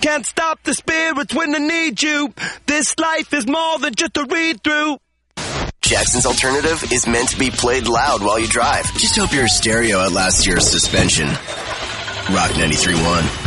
can't stop the spirits when I need you. This life is more than just a read-through. Jackson's Alternative is meant to be played loud while you drive. Just hope your stereo outlasts your suspension. Rock 93.1.